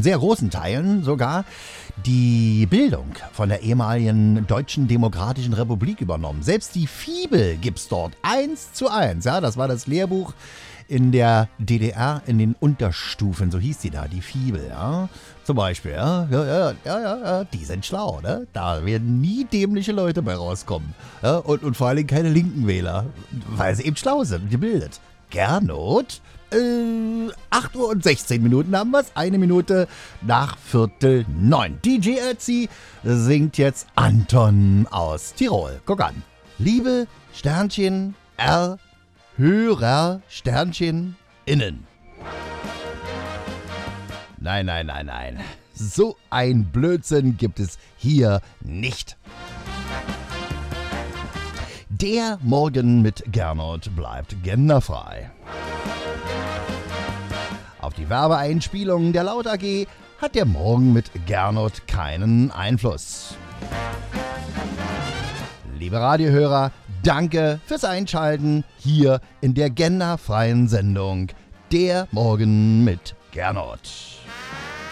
sehr großen Teilen sogar die Bildung von der ehemaligen Deutschen Demokratischen Republik übernommen. Selbst die Fibel gibt's dort 1:1. Ja, das war das Lehrbuch in der DDR in den Unterstufen, so hieß die da, die Fibel, ja. Zum Beispiel, ja, die sind schlau, ne? Da werden nie dämliche Leute bei rauskommen. Ja? Und vor allem keine linken Wähler, weil sie eben schlau sind, gebildet. Gernot? 8 Uhr und 16 Minuten haben wir's. 1 Minute nach 8:45. DJ Ötzi singt jetzt Anton aus Tirol. Guck an. Liebe Sternchen R Hörer Sternchen innen. Nein. So ein Blödsinn gibt es hier nicht. Der Morgen mit Gernot bleibt genderfrei. Auf die Werbeeinspielungen der Laut AG hat der Morgen mit Gernot keinen Einfluss. Liebe Radiohörer, danke fürs Einschalten hier in der genderfreien Sendung Der Morgen mit Gernot.